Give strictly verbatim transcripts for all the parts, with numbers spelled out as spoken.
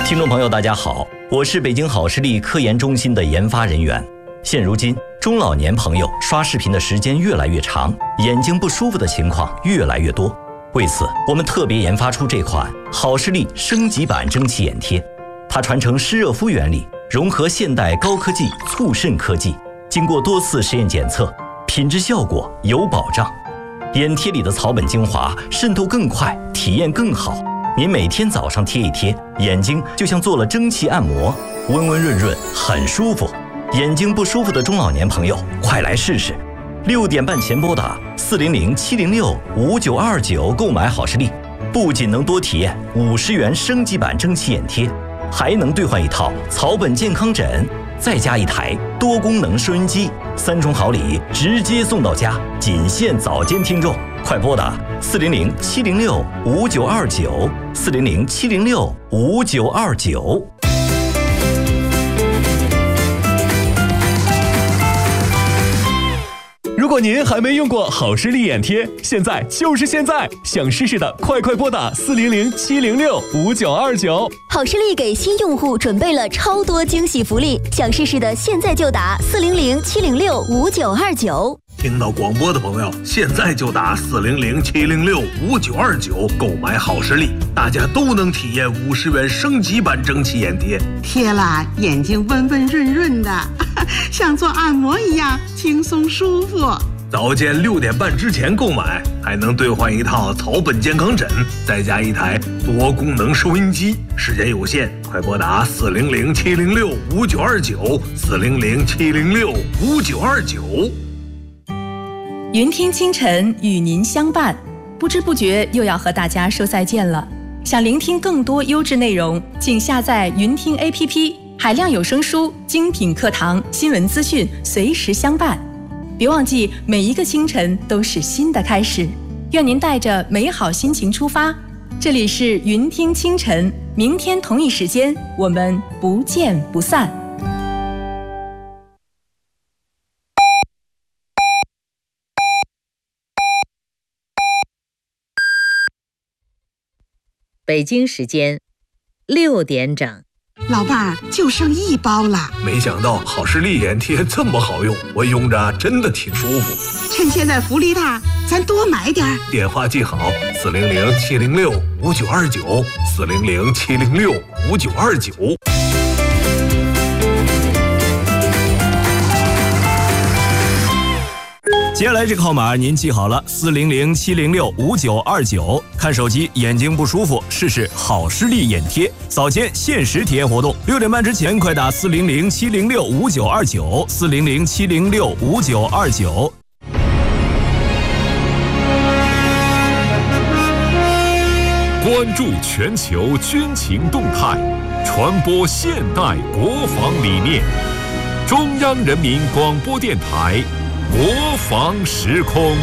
听众朋友大家好，我是北京好视力科研中心的研发人员。现如今中老年朋友刷视频的时间越来越长，眼睛不舒服的情况越来越多。为此我们特别研发出这款好视力升级版蒸汽眼贴，它传承湿热敷原理，融合现代高科技促渗科技，经过多次实验检测，品质效果有保障。眼贴里的草本精华渗透更快，体验更好。您每天早上贴一贴，眼睛就像做了蒸汽按摩，温温润润，很舒服。眼睛不舒服的中老年朋友，快来试试！六点半前拨打四零零七零六五九二九购买好视力，不仅能多体验五十元升级版蒸汽眼贴，还能兑换一套草本健康枕，再加一台多功能收音机，三重好礼直接送到家，仅限早间听众，快拨打四零零七零六五九二九四零零七零六五九二九。 如果您还没用过好视力眼贴，现在就是现在，想试试的快快拨打四零零七零六五九二九。 好视力给新用户准备了超多惊喜福利，想试试的现在就打四零零七零六五九二九。 听到广播的朋友，现在就打四零零七零六五九二九购买好视力，大家都能体验五十元升级版蒸汽眼贴， 贴了眼睛温温润润的，像做按摩一样轻松舒服。 早间六点半之前购买，还能兑换一套草本健康枕，再加一台多功能收音机。时间有限，快拨打四零零七零六五九二九四零零七零六五九二九。 云听清晨与您相伴，不知不觉又要和大家说再见了。想聆听更多优质内容，请下载云听 A P P， 海量有声书、精品课堂、新闻资讯随时相伴。别忘记，每一个清晨都是新的开始。愿您带着美好心情出发。这里是云听清晨，明天同一时间我们不见不散。 北京时间六点整。 老伴儿，就剩一包了。 没想到好视力眼贴这么好用，我用着真的挺舒服。 趁现在福利大，咱多买点儿。 电话记好：四零零七零六五九二九，四零零七零六五九二九。 接下来这个号码您记好了，四零零七零六五九二九。看手机眼睛不舒服，试试好视力眼贴，早间限时体验活动，六点半之前快打四零零七零六五九二九，四零零七零六五九二九。 关注全球军情动态，传播现代国防理念。中央人民广播电台。国防时空，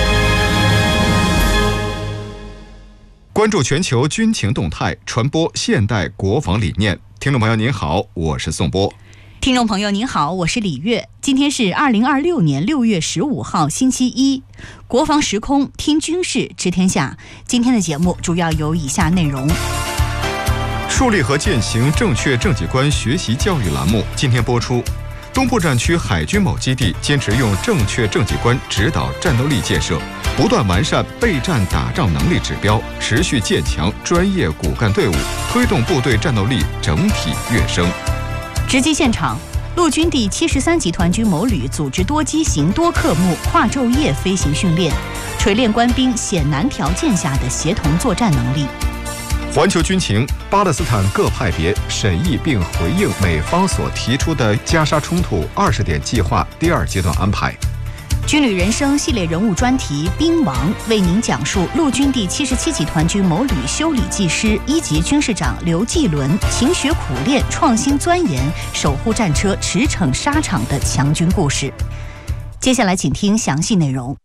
关注全球军情动态，传播现代国防理念。听众朋友您好，我是宋波。 听众朋友您好，我是李月。今天是二零二六年六月十五号星期一，国防时空听军事知天下。今天的节目主要有以下内容： 树立和践行正确政绩观学习教育栏目今天播出。东部战区海军某基地坚持用正确政绩观指导战斗力建设，不断完善备战打仗能力指标，持续建强专业骨干队伍，推动部队战斗力整体跃升。 直击现场，陆军第七十三集团军某旅组织多机型多科目跨昼夜飞行训练，锤炼官兵险难条件下的协同作战能力。 环球军情，巴勒斯坦各派别审议并回应美方所提出的加沙冲突二十点计划第二阶段安排。 军旅人生系列人物专题兵王为您讲述陆军第七十七集团军某旅修理技师一级军事长刘继伦勤学苦练、创新钻研、守护战车驰骋沙场的强军故事。接下来请听详细内容。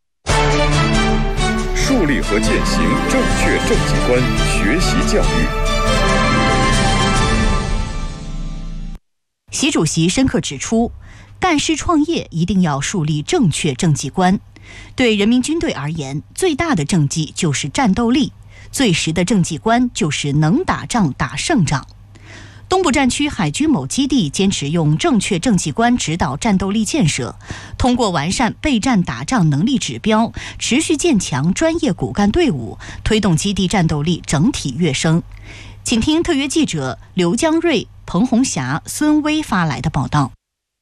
树立和践行正确政绩观学习教育。 习主席深刻指出，干事创业一定要树立正确政绩观。对人民军队而言，最大的政绩就是战斗力，最实的政绩观就是能打仗打胜仗。 东部战区海军某基地坚持用正确政绩观指导战斗力建设，通过完善备战打仗能力指标，持续建强专业骨干队伍，推动基地战斗力整体跃升。请听特约记者刘江瑞、彭红霞、孙威发来的报道。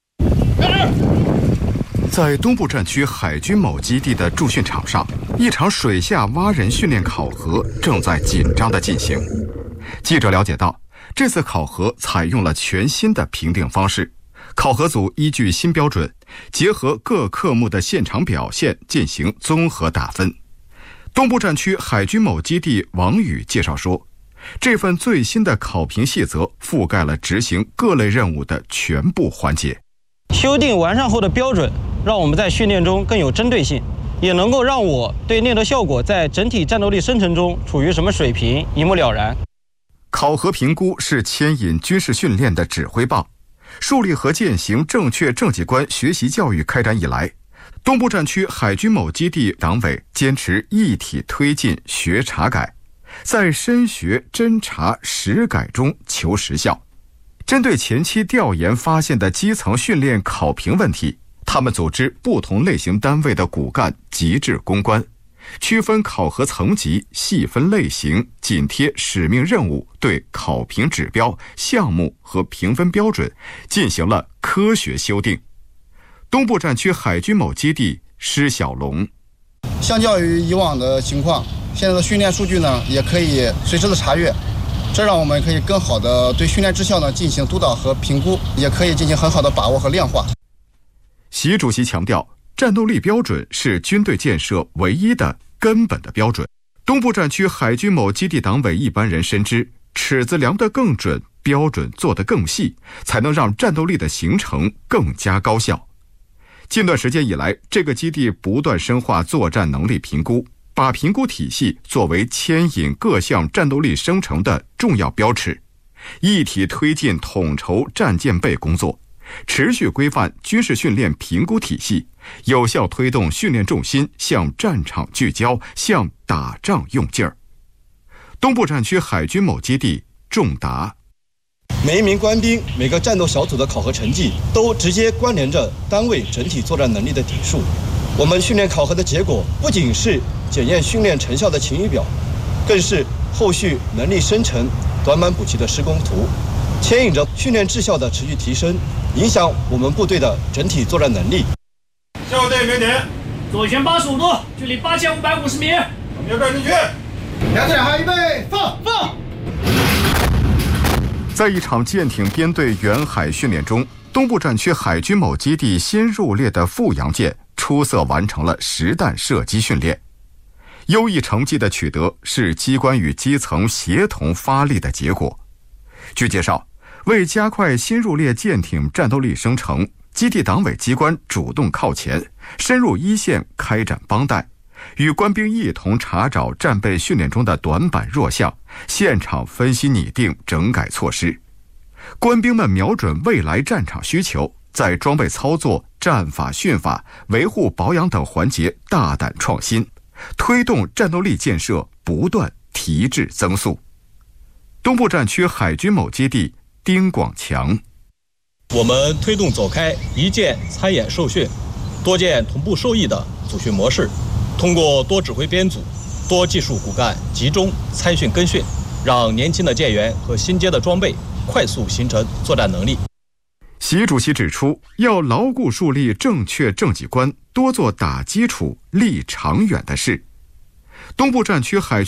在东部战区海军某基地的驻训场上，一场水下蛙人训练考核正在紧张地进行。记者了解到，这次考核采用了全新的评定方式，考核组依据新标准，结合各科目的现场表现进行综合打分。东部战区海军某基地王宇介绍说，这份最新的考评细则覆盖了执行各类任务的全部环节。 修订完善后的标准，让我们在训练中更有针对性，也能够让我对练得效果在整体战斗力生成中处于什么水平一目了然。 考核评估是牵引军事训练的指挥棒。树立和践行正确政绩观学习教育开展以来，东部战区海军某基地党委坚持一体推进学查改，在深学侦查实改中求实效。针对前期调研发现的基层训练考评问题，他们组织不同类型单位的骨干集致攻关，区分考核层级，细分类型，紧贴使命任务，对考评指标、项目和评分标准进行了科学修订。东部战区海军某基地施小龙， 相较于以往的情况，现在的训练数据呢也可以随时的查阅，这让我们可以更好的对训练质效呢进行督导和评估，也可以进行很好的把握和量化。 习主席强调，战斗力标准是军队建设唯一的根本的标准。东部战区海军某基地党委一般人深知，尺子量得更准，标准做得更细，才能让战斗力的形成更加高效。近段时间以来，这个基地不断深化作战能力评估，把评估体系作为牵引各项战斗力生成的重要标尺，一体推进统筹战舰备工作，持续规范军事训练评估体系，有效推动训练重心向战场聚焦，向打仗用劲儿。东部战区海军某基地仲达， 每一名官兵、每个战斗小组的考核成绩都直接关联着单位整体作战能力的底数。我们训练考核的结果不仅是检验训练成效的晴雨表，更是后续能力生成、短板补齐的施工图，牵引着训练质效的持续提升，影响我们部队的整体作战能力。 校队鸣点，左旋八十五度，距离八千五百五十米，瞄准进去。两队好，预备，放放。 在一场舰艇编队远海训练中，东部战区海军某基地新入列的富阳舰出色完成了实弹射击训练。优异成绩的取得是机关与基层协同发力的结果。据介绍，为加快新入列舰艇战斗力生成，基地党委机关主动靠前，深入一线开展帮带，与官兵一同查找战备训练中的短板弱项，现场分析拟定整改措施。官兵们瞄准未来战场需求，在装备操作、战法训法、维护保养等环节大胆创新，推动战斗力建设不断提质增速。东部战区海军某基地丁广强， 我们推动走开一舰参演受训、多舰同步受益的组训模式，通过多指挥编组、多技术骨干集中参训跟训，让年轻的舰员和新接的装备快速形成作战能力。 习主席指出，要牢固树立正确政绩观，多做打基础、立长远的事。东部战区海军